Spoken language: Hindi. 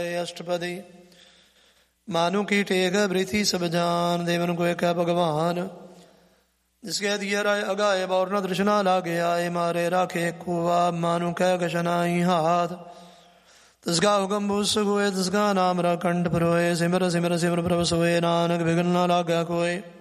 अष्टपदी मानु की टेक वृथि सब जान, देवन को एक भगवान जिसके दिए राय अगाए और न दृष्णा लागे आए, मारे राखे कुआ मानु कह गशनाई हाथ, तस्गा हुकम भूस गोए तस्गा नाम रा कंठ परोए, सिमर सिमर सिमर प्रभ सोए, नानक विघ्न न लागा कोय।